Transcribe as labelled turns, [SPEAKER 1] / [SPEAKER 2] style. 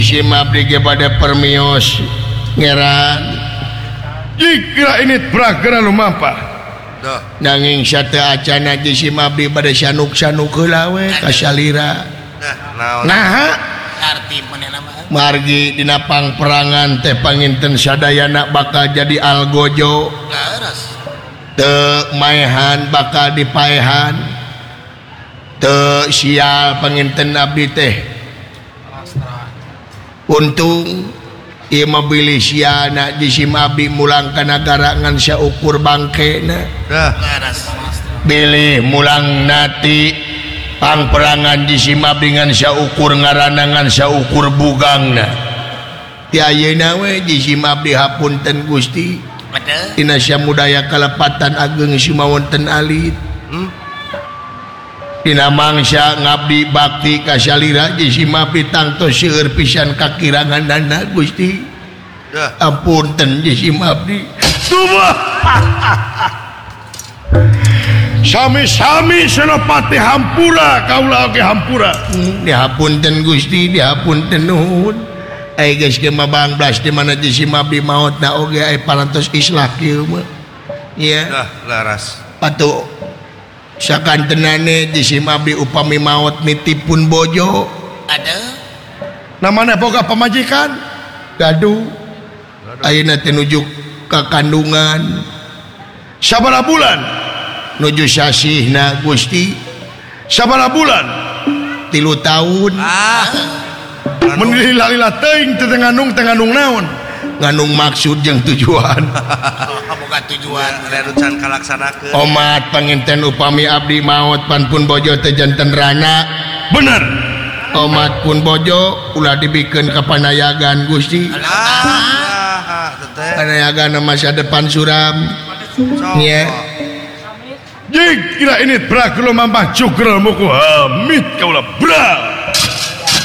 [SPEAKER 1] Abdi pada permios ngeran
[SPEAKER 2] jika ini prakara lumampah
[SPEAKER 1] nanging sate acana si Abdi pada sanuk-sanuk heula we kasalira nah margi dina pangperangan teh panginten sadayana bakal jadi algojo teu maehan bakal dipaehan teu sial panginten abdi teh untung ieu mah bilih siana jisim abdi mulang ka nagara ngan saukur bangkena bilih mulang nati pangperangan jisim abdi ngan saukur ngaranna ngan saukur bugangna ti ayeuna we jisim abdi hapunten Gusti dina samudaya kalepatan ageng sumawonten alit dina mangsa ngabdi bakti ka salira jisim abdi tangtos seueur pisan kakiranganna Gusti apunten jisim abdi
[SPEAKER 2] tubuh sami-sami senopati hampura kaula oge hampura
[SPEAKER 1] dihapunten Gusti dihapunten nuhun ai geus ge mah blas di mana jisim abdi maotna oge ai parantos islah kieu mah ya
[SPEAKER 2] laras
[SPEAKER 1] patu sakantenane jisim abdi upami maot nitipun bojo
[SPEAKER 3] ada
[SPEAKER 2] namanya boga pamajikan
[SPEAKER 1] gaduh ayeuna teh nuju ka kandungan
[SPEAKER 2] sabaraha bulan
[SPEAKER 1] nuju sasihna Gusti
[SPEAKER 2] sabaraha bulan
[SPEAKER 1] 3 tahun
[SPEAKER 2] mun lila teuing teu ngandung naon
[SPEAKER 1] ngandung maksud jeung tujuan
[SPEAKER 3] boga tujuan
[SPEAKER 4] lerucan kalaksanakeun
[SPEAKER 1] omat panginten upami abdi maot pan pun bojo teh janten rana
[SPEAKER 2] bener
[SPEAKER 1] omat pun bojo ulah dibikeun ka panayagan Gusti panayagan masa depan suram nya
[SPEAKER 2] jik kira ini bra kula mampah cukrel muku hamid kaula bra